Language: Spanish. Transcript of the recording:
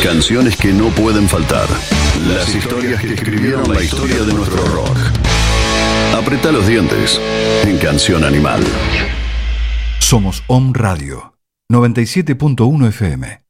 Canciones que no pueden faltar. Las historias que escribieron la historia de nuestro rock. Apretá los dientes en Canción Animal. Somos Om Radio 97.1 FM.